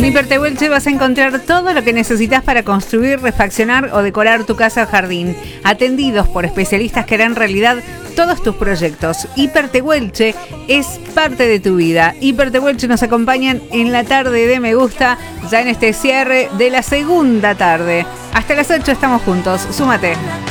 Hipertehuelche vas a encontrar todo lo que necesitas para construir, refaccionar o decorar tu casa o jardín. Atendidos por especialistas que harán realidad todos tus proyectos. Hipertehuelche es parte de tu vida. Hipertehuelche nos acompañan en la tarde de Me Gusta, ya en este cierre de la segunda tarde. Hasta las 8 estamos juntos. Súmate.